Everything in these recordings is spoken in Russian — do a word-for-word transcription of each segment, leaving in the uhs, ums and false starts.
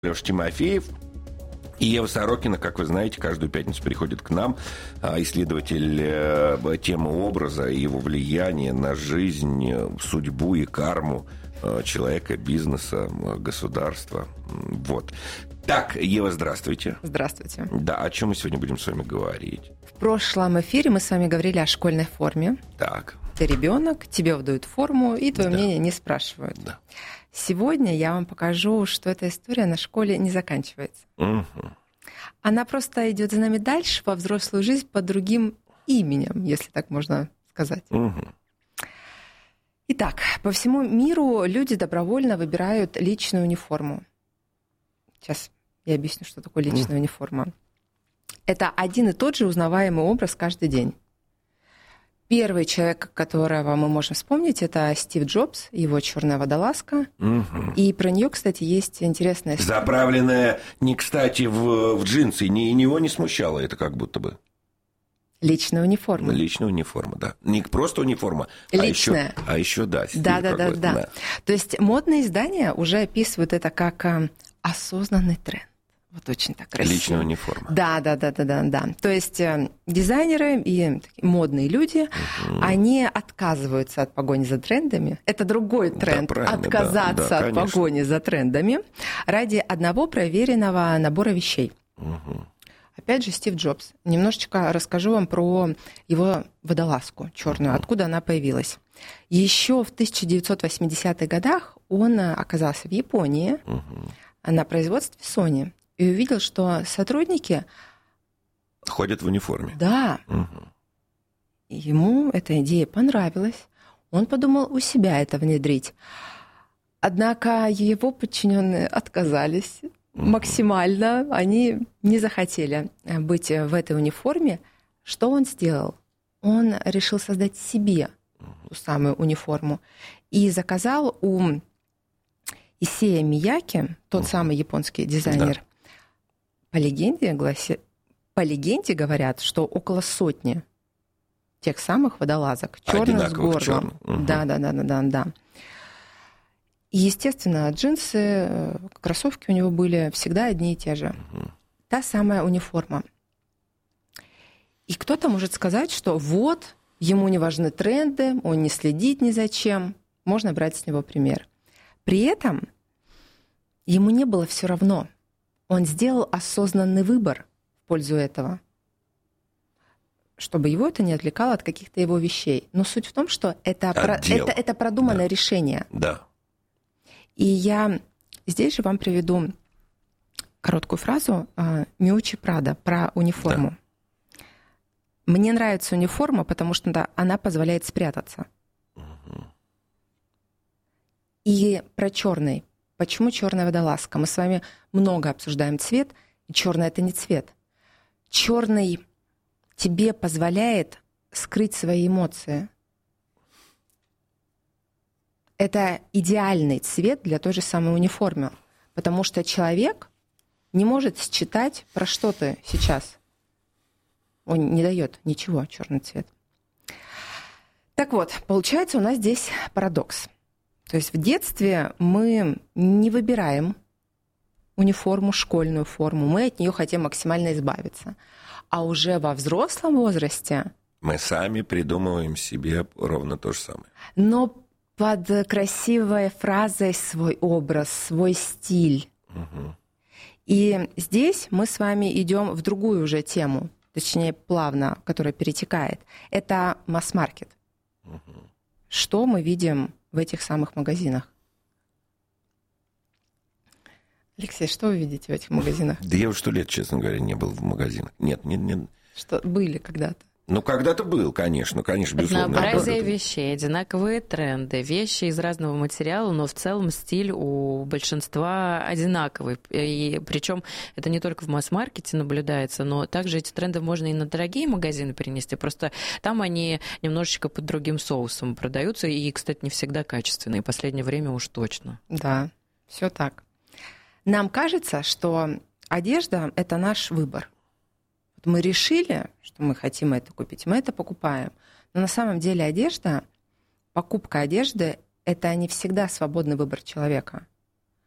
Леша Тимофеев и Ева Сорокина, как вы знаете, каждую пятницу приходит к нам исследователь темы образа и его влияния на жизнь, судьбу и карму человека, бизнеса, государства. Вот. Так, Ева, здравствуйте. Здравствуйте. Да, о чем мы сегодня будем с вами говорить? В прошлом эфире мы с вами говорили о школьной форме. Так. Ты ребенок, тебе выдают форму, и твое Да. мнение не спрашивают. Да. Сегодня я вам покажу, что эта история на школе не заканчивается. Угу. Она просто идет за нами дальше во взрослую жизнь под другим именем, если так можно сказать. Угу. Итак, по всему миру люди добровольно выбирают личную униформу. Сейчас я объясню, что такое личная Угу. униформа. Это один и тот же узнаваемый образ каждый день. Первый человек, которого мы можем вспомнить, это Стив Джобс, его черная водолазка. Угу. И про нее, кстати, есть интересная история. Заправленная не кстати в, в джинсы, ни, него не смущало это как будто бы. Личная униформа. Личная униформа, да. Не просто униформа, Личная. а еще, а еще да, стиль Да, да, да, какой-то, да. То есть модные издания уже описывают это как а, осознанный тренд. Вот очень так красиво. Личная униформа. Да, да, да, да, да, да. То есть э, дизайнеры и такие модные люди, угу. они отказываются от погони за трендами. Это другой тренд. Да, отказаться да, да, от погони за трендами ради одного проверенного набора вещей. Угу. Опять же, Стив Джобс. Немножечко расскажу вам про его водолазку черную, угу. откуда она появилась. Еще в тысяча девятьсот восьмидесятых годах он оказался в Японии угу. на производстве Sony. И увидел, что сотрудники ходят в униформе. Да. Угу. Ему эта идея понравилась. Он подумал у себя это внедрить. Однако его подчиненные отказались угу. максимально. Они не захотели быть в этой униформе. Что он сделал? Он решил создать себе угу. ту самую униформу и заказал у Исея Мияки, тот угу. самый японский дизайнер. Да. По легенде, гласи... По легенде говорят, что около сотни тех самых водолазок, черных с горлом. Угу. Да, да, да, да, да, да. И, естественно, джинсы, кроссовки у него были всегда одни и те же. Угу. Та самая униформа. И кто-то может сказать, что вот, ему не важны тренды, он не следит ни за чем. Можно брать с него пример. При этом ему не было все равно. Он сделал осознанный выбор в пользу этого, чтобы его это не отвлекало от каких-то его вещей. Но суть в том, что это, про, это, это продуманное да. решение. Да. И я здесь же вам приведу короткую фразу Миучи Прада про униформу. Да. Мне нравится униформа, потому что она позволяет спрятаться. Угу. И про черный. Почему черная водолазка? Мы с вами много обсуждаем цвет, и черный это не цвет. Черный тебе позволяет скрыть свои эмоции. Это идеальный цвет для той же самой униформы, потому что человек не может считать, про что ты сейчас. Он не дает ничего, черный цвет. Так вот, получается у нас здесь парадокс. То есть в детстве мы не выбираем униформу, школьную форму, мы от нее хотим максимально избавиться. А уже во взрослом возрасте... Мы сами придумываем себе ровно то же самое. Но под красивой фразой свой образ, свой стиль. Угу. И здесь мы с вами идем в другую уже тему, точнее плавно, которая перетекает. Это масс-маркет. Угу. Что мы видим в этих самых магазинах? Алексей, что вы видите в этих магазинах? Да я уже сто лет, честно говоря, не был в магазинах. Нет, нет, нет. Что были когда-то? Ну, когда-то был, конечно, конечно, безусловно. Разнообразие вещей, одинаковые тренды, вещи из разного материала, но в целом стиль у большинства одинаковый. И причем это не только в масс-маркете наблюдается, но также эти тренды можно и на дорогие магазины перенести. Просто там они немножечко под другим соусом продаются, и, кстати, не всегда качественные. В последнее время уж точно. Да, все так. Нам кажется, что одежда – это наш выбор. Мы решили, что мы хотим это купить, мы это покупаем. Но на самом деле одежда, покупка одежды – это не всегда свободный выбор человека.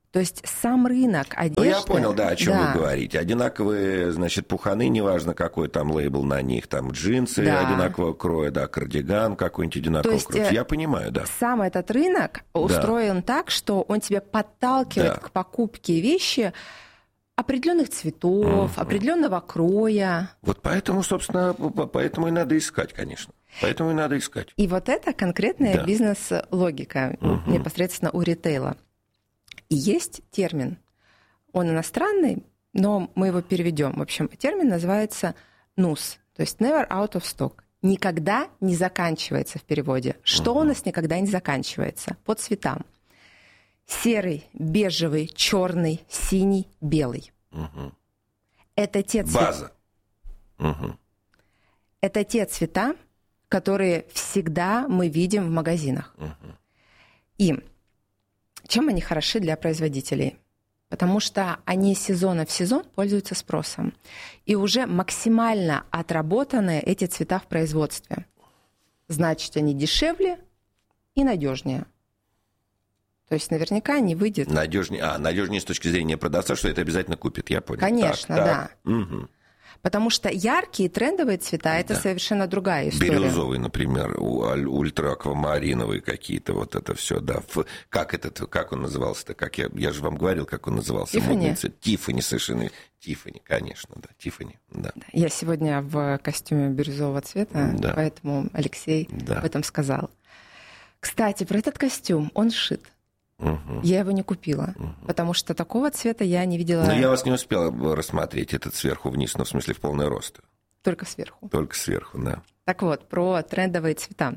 То есть сам рынок одежды... Ну, я понял, да, о чем да. вы говорите. Одинаковые, значит, пуханы, неважно, какой там лейбл на них, там джинсы да. одинакового кроя, да, кардиган какой-нибудь одинакового кроя. Я понимаю, да. Сам этот рынок да. устроен так, что он тебя подталкивает да. к покупке вещи определенных цветов, mm-hmm. определенного кроя. Вот поэтому, собственно, поэтому и надо искать, конечно. Поэтому и надо искать. И вот это конкретная да. бизнес-логика mm-hmm. непосредственно у ритейла. И есть термин, он иностранный, но мы его переведем. В общем, термин называется нус, то есть never out of stock. Никогда не заканчивается в переводе. Что uh-huh. у нас никогда не заканчивается? По цветам. Серый, бежевый, черный, синий, белый. Uh-huh. Это те цвета. База. Uh-huh. Это те цвета, которые всегда мы видим в магазинах. Uh-huh. И чем они хороши для производителей? Потому что они сезона в сезон пользуются спросом. И уже максимально отработаны эти цвета в производстве. Значит, они дешевле и надежнее. То есть наверняка не выйдет... Надежнее, а, надежнее с точки зрения продавца, что это обязательно купит, я понял. Конечно, так, так. да. Угу. Потому что яркие трендовые цвета – это да. совершенно другая история. Бирюзовый, например, ультрааквамариновые какие-то, вот это все, да. Как, этот, как он назывался-то? Как я, я же вам говорил, как он назывался. Тиффани. Тиффани, совершенно. Тиффани, конечно, да. Тиффани, да. Я сегодня в костюме бирюзового цвета, да. поэтому Алексей да. об этом сказал. Кстати, про этот костюм, он шит. Угу. Я его не купила, угу. потому что такого цвета я не видела. Но я вас не успела рассмотреть, этот сверху вниз, ну, в смысле, в полный рост. Только сверху. Только сверху, да. Так вот, про трендовые цвета.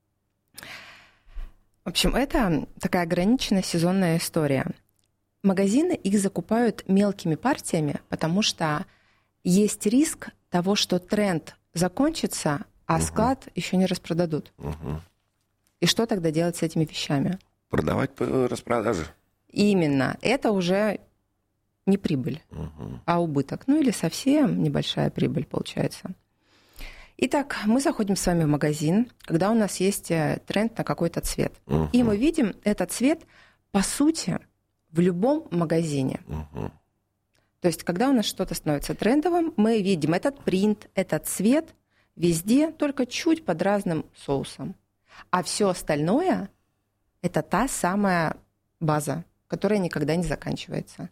В общем, это такая ограниченная сезонная история. Магазины их закупают мелкими партиями, потому что есть риск того, что тренд закончится, а угу. склад еще не распродадут. Угу. И что тогда делать с этими вещами? Продавать по распродаже. Именно. Это уже не прибыль, угу. а убыток. Ну или совсем небольшая прибыль получается. Итак, мы заходим с вами в магазин, когда у нас есть тренд на какой-то цвет. Угу. И мы видим этот цвет, по сути, в любом магазине. Угу. То есть, когда у нас что-то становится трендовым, мы видим этот принт, этот цвет везде, только чуть под разным соусом. А все остальное... Это та самая база, которая никогда не заканчивается.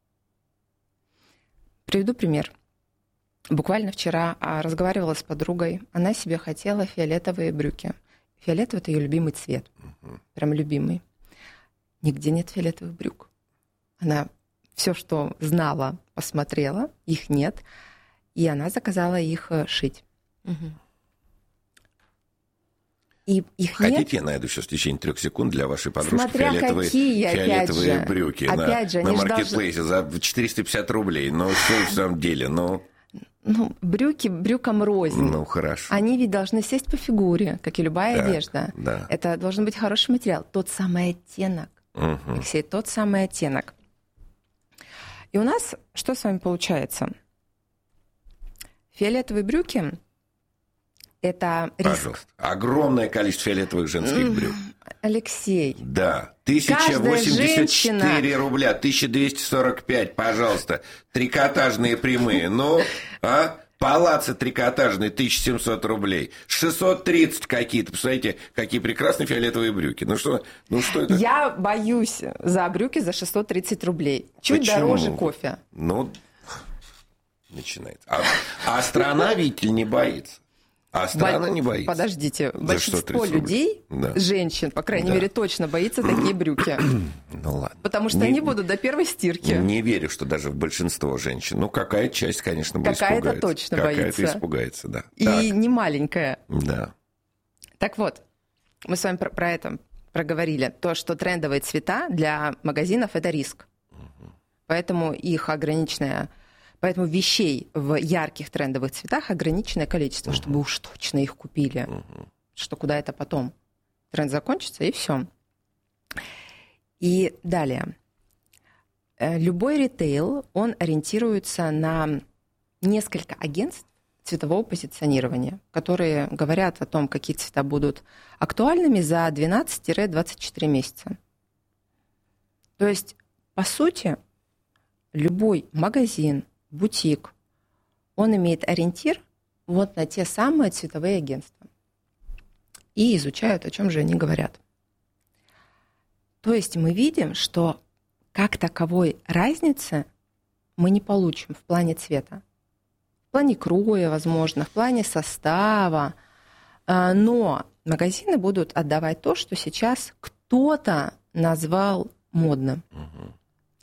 Приведу пример. Буквально вчера разговаривала с подругой. Она себе хотела фиолетовые брюки. Фиолетовый – это ее любимый цвет. Uh-huh. Прям любимый. Нигде нет фиолетовых брюк. Она все, что знала, посмотрела. Их нет. И она заказала их шить. Uh-huh. И их Хотите, нет? Я найду сейчас в течение трех секунд для вашей подружки Смотря фиолетовые, какие, фиолетовые опять же. брюки опять на, же, на маркетплейсе должны... за четыреста пятьдесят рублей. Ну, что в самом деле? Ну... ну, брюки брюкам рознь. Ну, хорошо. Они ведь должны сесть по фигуре, как и любая так, одежда. Да. Это должен быть хороший материал. Тот самый оттенок. Угу. Алексей, тот самый оттенок. И у нас что с вами получается? Фиолетовые брюки... Это риск. Пожалуйста. Огромное количество фиолетовых женских брюк. Алексей. Да. тысяча восемьдесят четыре женщина... рубля, тысяча двести сорок пять, пожалуйста. Трикотажные прямые. Ну, а? Палацы трикотажные, тысяча семьсот рублей. шестьсот тридцать какие-то. Посмотрите, какие прекрасные фиолетовые брюки. Ну что, ну что это? Я боюсь за брюки за шестьсот тридцать рублей. Чуть Почему? Дороже кофе. Ну, начинается. А, а страна, видите ли, не боится. А страна не боится. Подождите, большинство людей, да. женщин, по крайней да. мере, точно боится такие брюки. Ну ладно. Потому что не, они будут до первой стирки. Не верю, что даже в большинство женщин. Ну, какая-то часть, конечно, бы Какая-то испугается. точно Какая-то боится. Какая-то испугается, да. И так. не маленькая. Да. Так вот, мы с вами про, про это проговорили. То, что трендовые цвета для магазинов – это риск. Угу. Поэтому их ограниченная... Поэтому вещей в ярких трендовых цветах ограниченное количество, uh-huh. чтобы уж точно их купили. Uh-huh. Что куда это потом? Тренд закончится, и все. И далее. Любой ритейл, он ориентируется на несколько агентств цветового позиционирования, которые говорят о том, какие цвета будут актуальными за двенадцать-двадцать четыре месяца. То есть по сути, любой магазин, бутик, он имеет ориентир вот на те самые цветовые агентства и изучают, о чем же они говорят. То есть мы видим, что как таковой разницы мы не получим в плане цвета. В плане кроя, возможно, в плане состава. Но магазины будут отдавать то, что сейчас кто-то назвал модным. Угу.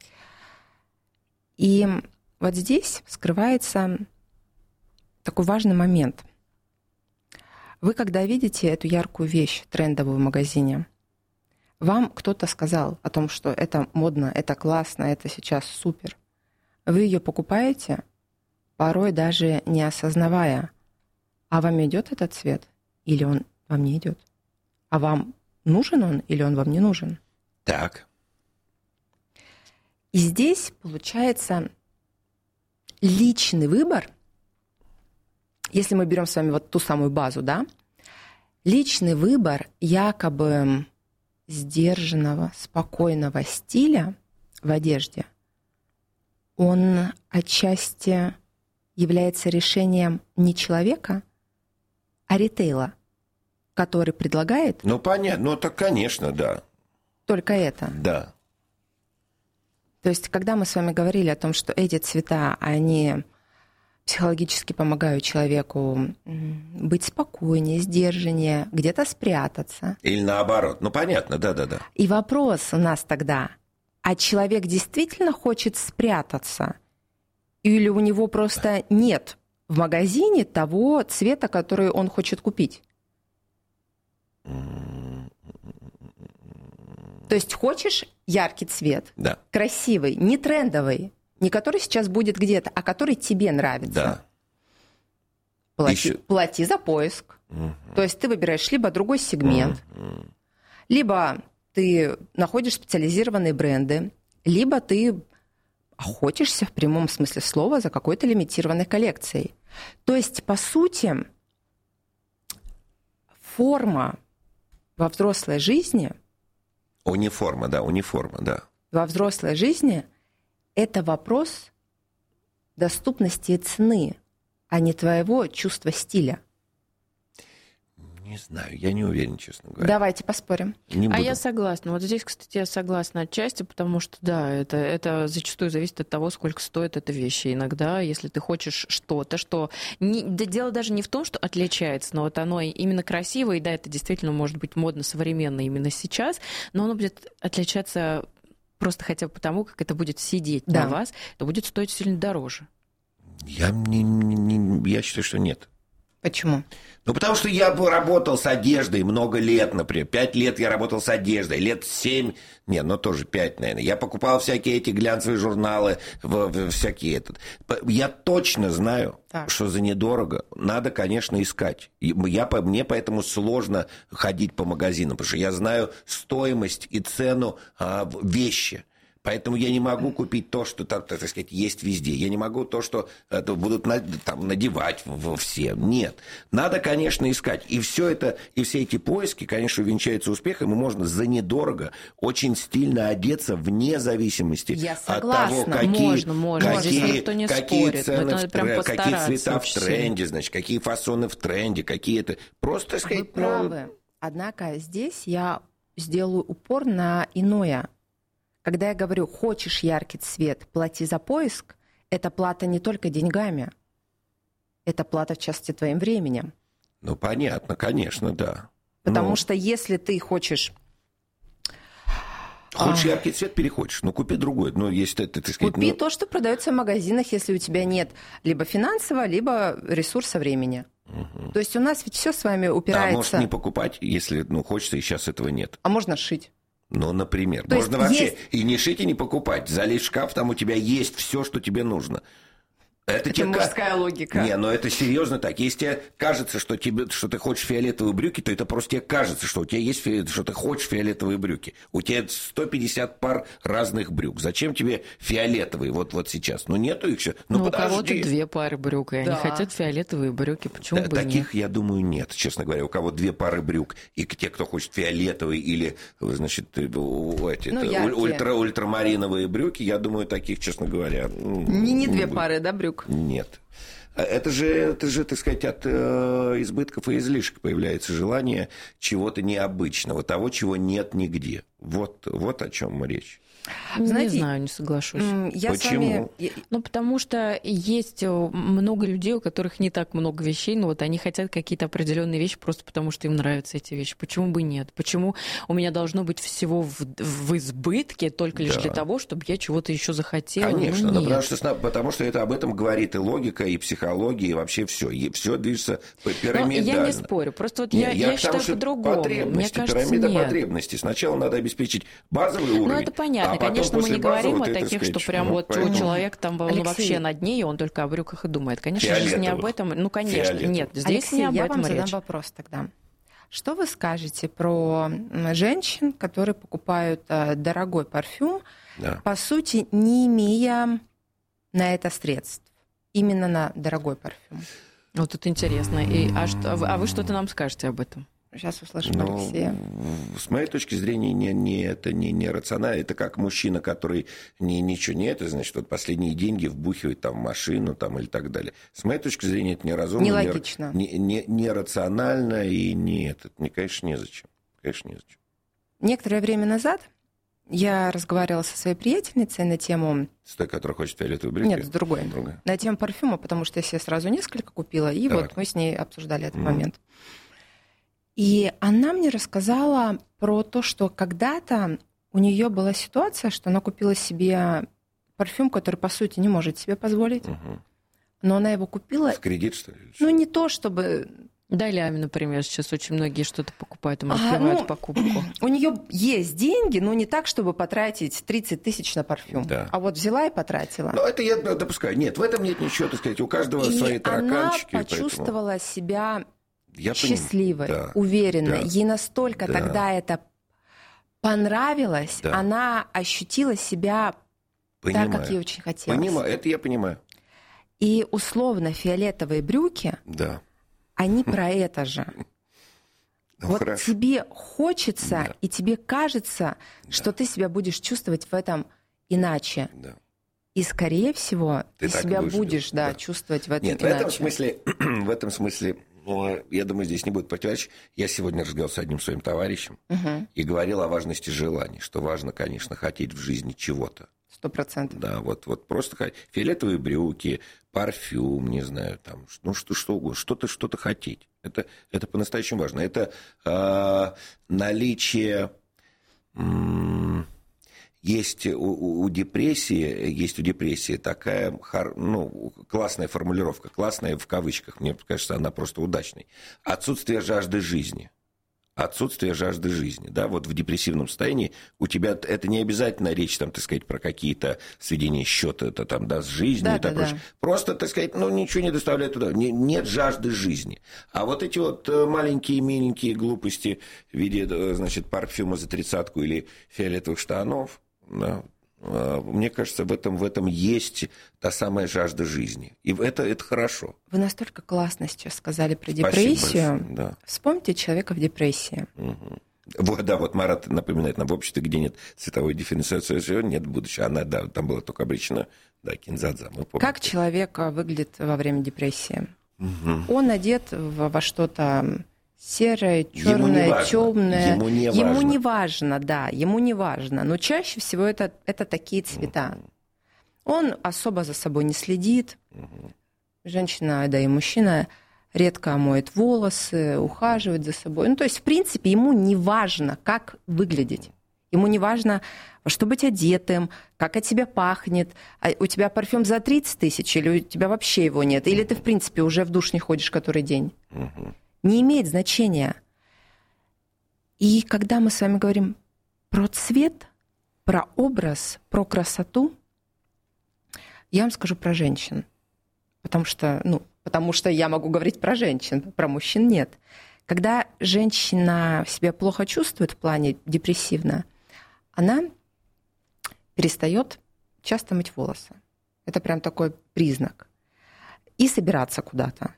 И вот здесь скрывается такой важный момент. Вы, когда видите эту яркую вещь, трендовую в магазине, вам кто-то сказал о том, что это модно, это классно, это сейчас супер. Вы ее покупаете, порой даже не осознавая, а вам идет этот цвет или он вам не идет, а вам нужен он или он вам не нужен. Так. И здесь получается личный выбор, если мы берем с вами вот ту самую базу, да, личный выбор якобы сдержанного, спокойного стиля в одежде, он отчасти является решением не человека, а ритейла, который предлагает... Ну, понятно, ну, так, конечно, да. Только это. Да. То есть, когда мы с вами говорили о том, что эти цвета, они психологически помогают человеку быть спокойнее, сдержаннее, где-то спрятаться. Или наоборот. Ну, понятно, да-да-да. И вопрос у нас тогда, а человек действительно хочет спрятаться? Или у него просто нет в магазине того цвета, который он хочет купить? То есть хочешь яркий цвет, да. красивый, не трендовый, не который сейчас будет где-то, а который тебе нравится. Да. Плати, плати за поиск. Угу. То есть ты выбираешь либо другой сегмент, угу. либо ты находишь специализированные бренды, либо ты охотишься в прямом смысле слова за какой-то лимитированной коллекцией. То есть, по сути, форма во взрослой жизни... Униформа, да, униформа, да. Во взрослой жизни это вопрос доступности и цены, а не твоего чувства стиля. Не знаю, я не уверен, честно говоря. Давайте поспорим. Не а я согласна. Вот здесь, кстати, я согласна отчасти, потому что, да, это, это зачастую зависит от того, сколько стоит эта вещь. И иногда, если ты хочешь что-то, что... Не, да дело даже не в том, что отличается, но вот оно именно красиво, и да, это действительно может быть модно, современно именно сейчас, но оно будет отличаться просто хотя бы потому, как это будет сидеть да. на вас, то будет стоить сильно дороже. Я, не, не, я считаю, что нет. Почему? Ну, потому что я работал с одеждой много лет, например. Пять лет я работал с одеждой, лет семь, нет, ну тоже пять, наверное. Я покупал всякие эти глянцевые журналы, всякие этот. Я точно знаю, так. что за недорого надо, конечно, искать. Я, мне поэтому сложно ходить по магазинам, потому что я знаю стоимость и цену а, вещи. Поэтому я не могу купить то, что, так, так сказать, есть везде. Я не могу то, что это будут там, надевать все. Нет. Надо, конечно, искать. И все это, и все эти поиски, конечно, увенчаются успехом, и можно за недорого очень стильно одеться вне зависимости я от того, какие, можно, можно. какие, не какие спорит, цены, в, какие цвета вообще. в тренде, значит, какие фасоны в тренде, какие это. Просто, так сказать, Вы правы. Однако здесь я сделаю упор на иное. Когда я говорю, хочешь яркий цвет, плати за поиск, это плата не только деньгами, это плата, в частности, твоим временем. Ну, понятно, конечно, да. Потому Но... что если ты хочешь... Хочешь а... яркий цвет, переходишь, ну, купи другой. Ну, если ты, так сказать, Купи ну... то, что продается в магазинах, если у тебя нет либо финансового, либо ресурса времени. Угу. То есть у нас ведь все с вами упирается... Да, может не покупать, если ну, хочется, и сейчас этого нет. А можно шить. Ну, например. То можно вообще есть... и не шить, и не покупать. Залезть в шкаф, там у тебя есть все, что тебе нужно. Это, это мужская логика. Не, но это серьезно так. Если тебе кажется, что, тебе, что ты хочешь фиолетовые брюки, то это просто тебе кажется, что у тебя есть фиолет, что ты хочешь фиолетовые брюки. У тебя сто пятьдесят пар разных брюк. Зачем тебе фиолетовые вот, вот сейчас? Ну, нету их еще. Ну, ну у кого-то подожди. две пары брюк, и да. они хотят фиолетовые брюки. Почему да, бы таких, нет? я думаю, нет, честно говоря. У кого две пары брюк, и те, кто хочет фиолетовые или, значит, эти, ну, ультра, ультрамариновые брюки, я думаю, таких, честно говоря... Не, не две пары, да, брюк? Нет. Это же, это же, так сказать, от э, избытков и излишек появляется желание чего-то необычного, того, чего нет нигде. Вот, вот о чем речь. Знаете, не знаю, не соглашусь. Я Почему? С вами... Ну, потому что есть много людей, у которых не так много вещей, но вот они хотят какие-то определенные вещи просто потому, что им нравятся эти вещи. Почему бы нет? Почему у меня должно быть всего в, в избытке только лишь да. для того, чтобы я чего-то еще захотела? Конечно, ну, но потому, что, потому что это об этом говорит и логика, и психология, и вообще все. И все движется пирамидально. Но я не спорю, просто вот нет, я, я, я считаю по-другому. Потребности, Мне кажется, пирамида нет. потребностей. Сначала надо обеспечить базовый уровень. Ну, это понятно. А конечно, мы не говорим о ты, таких, сказать, что прям ну, вот поэтому... человек там он вообще на дне, и он только о брюках и думает. Конечно же, не об этом. Ну, конечно, нет. Здесь Алексей, не об я этом вам речь. задам вопрос тогда. Что вы скажете про женщин, которые покупают дорогой парфюм, да. по сути, не имея на это средств? Именно на дорогой парфюм. Вот это интересно. И, а, что, а вы что-то нам скажете об этом? Сейчас услышим ну, Алексея. С моей точки зрения, не, не, это не, не рационально. Это как мужчина, который не, ничего не это, значит, вот последние деньги вбухивает там, в машину там, или так далее. С моей точки зрения, это неразумно. Нелогично. Не, не, не рационально и не это. Не, конечно, незачем. Конечно, незачем. Некоторое время назад я разговаривала со своей приятельницей на тему... С той, которая хочет фиолетовые брюки? Нет, с другой. Другая. На тему парфюма, потому что я себе сразу несколько купила, и так. вот мы с ней обсуждали этот mm. момент. И она мне рассказала про то, что когда-то у нее была ситуация, что она купила себе парфюм, который, по сути, не может себе позволить, угу. но она его купила... В кредит, что ли? Ну, не то, чтобы... Долями, например, сейчас очень многие что-то покупают, им разбивают а, ну, покупку. У нее есть деньги, но не так, чтобы потратить тридцать тысяч на парфюм. Да. А вот взяла и потратила. Ну, это я допускаю. Нет, в этом нет ничего, так сказать. У каждого и свои тараканчики. она почувствовала поэтому... себя... Я счастливой, да, уверенной. да, Ей настолько да. тогда это понравилось, да. она ощутила себя понимаю. так, как ей очень хотелось. Понимаю, это я понимаю. И условно фиолетовые брюки, да. они про это же. Ну, вот хорошо. тебе хочется, да. и тебе кажется, да. что ты себя будешь чувствовать в этом иначе. Да. И, скорее всего, ты, ты себя будешь да, да. чувствовать в этом Нет, иначе. в этом смысле, в этом смысле, ну, я думаю, здесь не будет противоречий. Я сегодня разговаривал с одним своим товарищем угу. и говорил о важности желаний, что важно, конечно, хотеть в жизни чего-то. Сто процентов. Да, вот, вот просто фиолетовые брюки, парфюм, не знаю, там, ну что, что угодно, что-то, что-то хотеть. Это, это по-настоящему важно. Это э, наличие... М- Есть у, у депрессии, есть у депрессии такая ну, классная формулировка, классная в кавычках, мне кажется, она просто удачной. Отсутствие жажды жизни. Отсутствие жажды жизни. Да? Вот в депрессивном состоянии у тебя это не обязательно речь, там, так сказать, про какие-то сведения счета это, там, да, с жизнью да, и так да, прочее. да. Просто, так сказать, ну, ничего не доставляет туда. Не, нет жажды жизни. А вот эти вот маленькие, миленькие глупости в виде, значит, парфюма за тридцатку или фиолетовых штанов, да. Мне кажется, в этом, в этом есть та самая жажда жизни. И это, это хорошо. Вы настолько классно сейчас сказали про депрессию. Большое, да. Вспомните человека в депрессии. Угу. Вот, да, вот Марат напоминает нам, в обществе, где нет цветовой дифференциации, нет будущего. Она, да, там была только обречена, да, кинзадза. Мы помним. Как человек выглядит во время депрессии? Угу. Он одет во что-то... серое, черное, темное. Ему не важно. Ему не важно, да, ему не важно. Но чаще всего это, это такие цвета. Uh-huh. Он особо за собой не следит. Uh-huh. Женщина, да и мужчина редко моет волосы, ухаживает за собой. Ну, то есть, в принципе, ему не важно, как выглядеть. Ему не важно, во что быть одетым, как от тебя пахнет. А у тебя парфюм за тридцать тысяч, или у тебя вообще его нет? Или ты, в принципе, уже в душ не ходишь который день? Uh-huh. Не имеет значения. И когда мы с вами говорим про цвет, про образ, про красоту, я вам скажу про женщин. потому что, ну, потому что я могу говорить про женщин, про мужчин нет. Когда женщина себя плохо чувствует в плане депрессивно, она перестает часто мыть волосы. Это прям такой признак. И собираться куда-то.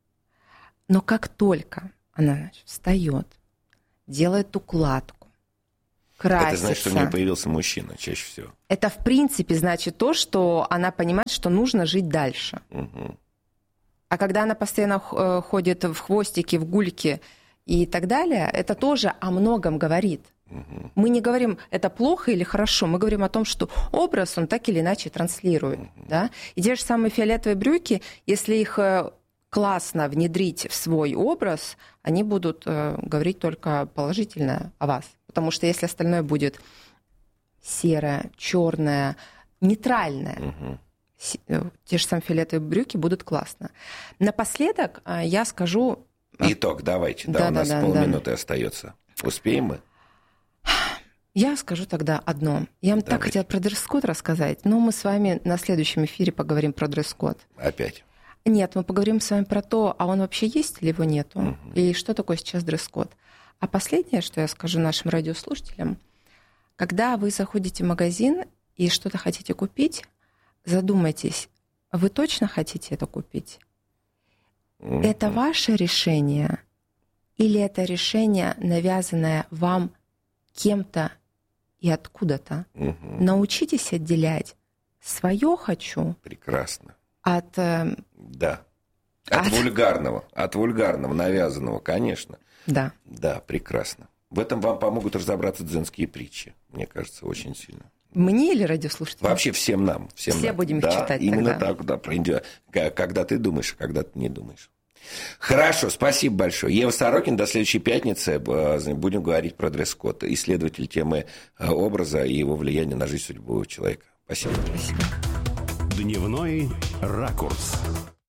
Но как только она, значит, встает, делает укладку, красится... Это значит, что у нее появился мужчина чаще всего. Это, в принципе, значит то, что она понимает, что нужно жить дальше. Угу. А когда она постоянно ходит в хвостике, в гульке и так далее, это тоже о многом говорит. Угу. Мы не говорим, это плохо или хорошо, мы говорим о том, что образ он так или иначе транслирует. Угу. Да? И те же самые фиолетовые брюки, если их классно внедрить в свой образ, они будут говорить только положительно о вас. Потому что если остальное будет серое, черное, нейтральное, угу. те же самые фиолетовые брюки будут классно. Напоследок я скажу... Итог давайте, да, да у нас да, полминуты да. остается. Успеем мы? Я скажу тогда одно. Я вам давайте. так хотела про дресс-код рассказать, но мы с вами на следующем эфире поговорим про дресс-код. Опять? Нет, мы поговорим с вами про то, а он вообще есть или его нету, угу. и что такое сейчас дресс-код. А последнее, что я скажу нашим радиослушателям, когда вы заходите в магазин и что-то хотите купить, задумайтесь, вы точно хотите это купить? Mm-hmm. Это ваше решение или это решение, навязанное вам кем-то и откуда-то? Mm-hmm. Научитесь отделять свое «хочу» Прекрасно. от... Да. От, от вульгарного, от вульгарного, навязанного, конечно. Да. Да, прекрасно. В этом вам помогут разобраться дзенские притчи, мне кажется, очень сильно. Мне или радиослушателям? Вообще всем нам. Всем Все нам. будем их да, читать именно тогда. так, да, про индиа... когда ты думаешь, а когда ты не думаешь. Хорошо, спасибо большое. Ева Сорокин, до следующей пятницы будем говорить про дресс-код, исследователь темы образа и его влияния на жизнь судьбу человека. Спасибо. Спасибо. Дневной ракурс.